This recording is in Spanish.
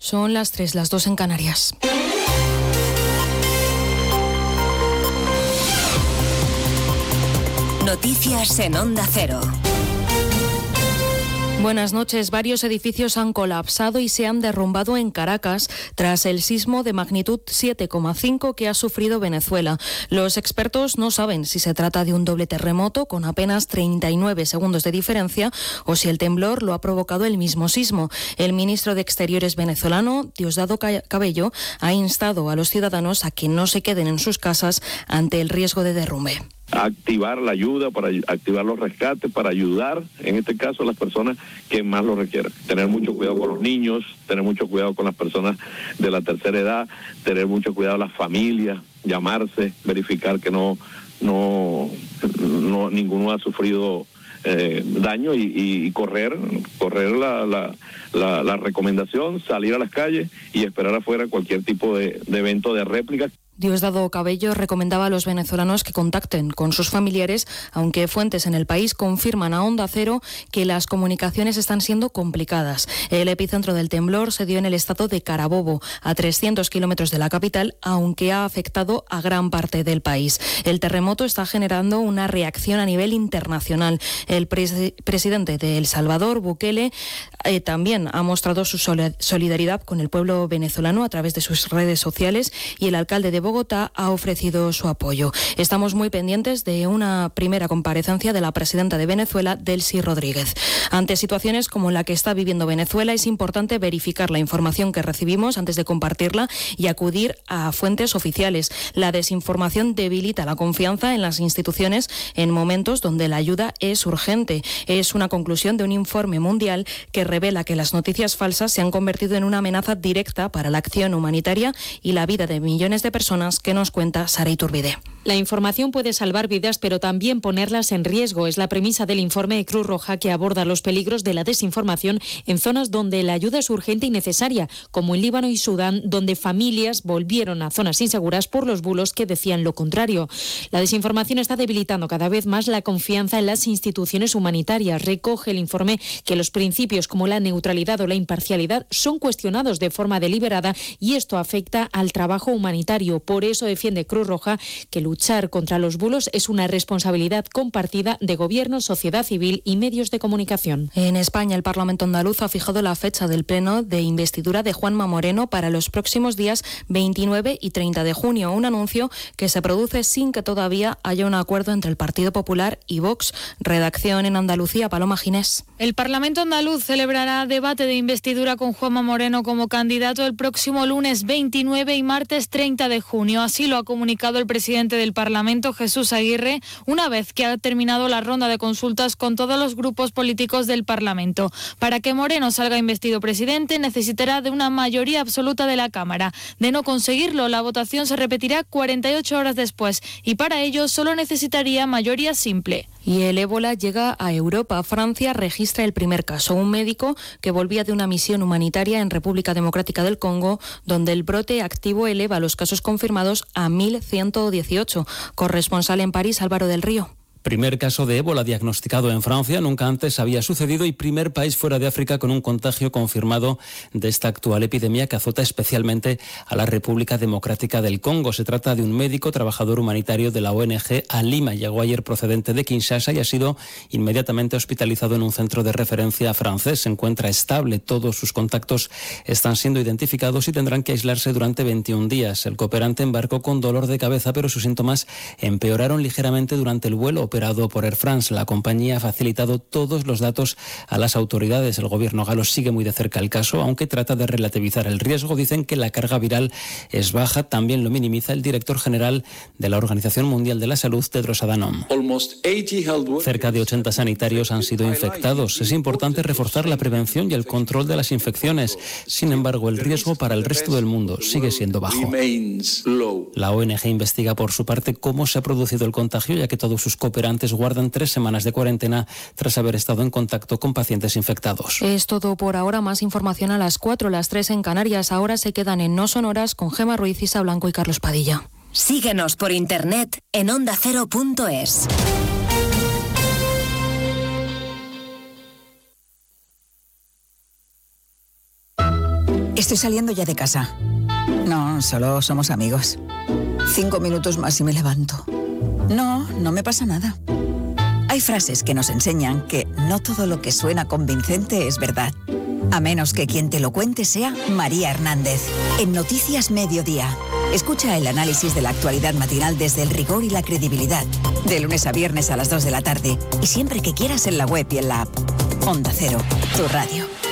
Son las 3, las 2 en Canarias. Noticias en Onda Cero. Buenas noches. Varios edificios han colapsado y se han derrumbado en Caracas tras el sismo de magnitud 7,5 que ha sufrido Venezuela. Los expertos no saben si se trata de un doble terremoto con apenas 39 segundos de diferencia o si el temblor lo ha provocado el mismo sismo. El ministro de Exteriores venezolano, Diosdado Cabello, ha instado a los ciudadanos a que no se queden en sus casas ante el riesgo de derrumbe. Activar la ayuda, para activar los rescates, para ayudar, en este caso, a las personas que más lo requieran. Tener mucho cuidado con los niños, tener mucho cuidado con las personas de la tercera edad, tener mucho cuidado las familias, llamarse, verificar que no ninguno ha sufrido daño y correr la recomendación, salir a las calles y esperar afuera cualquier tipo de evento de réplica. Diosdado Cabello recomendaba a los venezolanos que contacten con sus familiares, aunque fuentes en el país confirman a Onda Cero que las comunicaciones están siendo complicadas. El epicentro del temblor se dio en el estado de Carabobo, a 300 kilómetros de la capital, aunque ha afectado a gran parte del país. El terremoto está generando una reacción a nivel internacional. El presidente de El Salvador, Bukele, también ha mostrado su solidaridad con el pueblo venezolano a través de sus redes sociales y el alcalde de Bogotá ha ofrecido su apoyo. Estamos muy pendientes de una primera comparecencia de la presidenta de Venezuela, Delcy Rodríguez. Ante situaciones como la que está viviendo Venezuela, es importante verificar la información que recibimos antes de compartirla y acudir a fuentes oficiales. La desinformación debilita la confianza en las instituciones en momentos donde la ayuda es urgente. Es una conclusión de un informe mundial que revela que las noticias falsas se han convertido en una amenaza directa para la acción humanitaria y la vida de millones de personas, que nos cuenta Sara Iturbide. La información puede salvar vidas, pero también ponerlas en riesgo. Es la premisa del informe de Cruz Roja, que aborda los peligros de la desinformación en zonas donde la ayuda es urgente y necesaria, como en Líbano y Sudán, donde familias volvieron a zonas inseguras por los bulos que decían lo contrario. La desinformación está debilitando cada vez más la confianza en las instituciones humanitarias. Recoge el informe que los principios como la neutralidad o la imparcialidad son cuestionados de forma deliberada y esto afecta al trabajo humanitario. Por eso defiende Cruz Roja que luchar contra los bulos es una responsabilidad compartida de gobierno, sociedad civil y medios de comunicación. En España, el Parlamento andaluz ha fijado la fecha del pleno de investidura de Juanma Moreno para los próximos días 29 y 30 de junio, un anuncio que se produce sin que todavía haya un acuerdo entre el Partido Popular y Vox. Redacción en Andalucía, Paloma Ginés. El Parlamento andaluz celebrará debate de investidura con Juanma Moreno como candidato el próximo lunes 29 y martes 30 de junio. Así lo ha comunicado el presidente del Parlamento, Jesús Aguirre, una vez que ha terminado la ronda de consultas con todos los grupos políticos del Parlamento. Para que Moreno salga investido presidente, necesitará de una mayoría absoluta de la Cámara. De no conseguirlo, la votación se repetirá 48 horas después y para ello solo necesitaría mayoría simple. Y el ébola llega a Europa. Francia registra el primer caso, un médico que volvía de una misión humanitaria en República Democrática del Congo, donde el brote activo eleva los casos confirmados a 1.118. Corresponsal en París, Álvaro del Río. Primer caso de ébola diagnosticado en Francia, nunca antes había sucedido, y primer país fuera de África con un contagio confirmado de esta actual epidemia que azota especialmente a la República Democrática del Congo. Se trata de un médico trabajador humanitario de la ONG Alima. Llegó ayer procedente de Kinshasa y ha sido inmediatamente hospitalizado en un centro de referencia francés. Se encuentra estable, todos sus contactos están siendo identificados y tendrán que aislarse durante 21 días. El cooperante embarcó con dolor de cabeza, pero sus síntomas empeoraron ligeramente durante el vuelo operado por Air France. La compañía ha facilitado todos los datos a las autoridades. El gobierno galo sigue muy de cerca el caso, aunque trata de relativizar el riesgo. Dicen que la carga viral es baja. También lo minimiza el director general de la Organización Mundial de la Salud, Tedros Adhanom. Cerca de 80 sanitarios han sido infectados. Es importante reforzar la prevención y el control de las infecciones. Sin embargo, el riesgo para el resto del mundo sigue siendo bajo. La ONG investiga por su parte cómo se ha producido el contagio, ya que todos sus cooperantes guardan 3 semanas de cuarentena tras haber estado en contacto con pacientes infectados. Es todo por ahora. Más información a las 4, las 3 en Canarias. Ahora se quedan en No Sonoras con Gemma Ruiz, Isa Blanco y Carlos Padilla. Síguenos por internet en ondacero.es. Estoy saliendo ya de casa. No, solo somos amigos. 5 minutos más y me levanto. No me pasa nada. Hay frases que nos enseñan que no todo lo que suena convincente es verdad. A menos que quien te lo cuente sea María Hernández. En Noticias Mediodía. Escucha el análisis de la actualidad matinal desde el rigor y la credibilidad. De lunes a viernes a las 2 de la tarde. Y siempre que quieras en la web y en la app. Onda Cero, tu radio.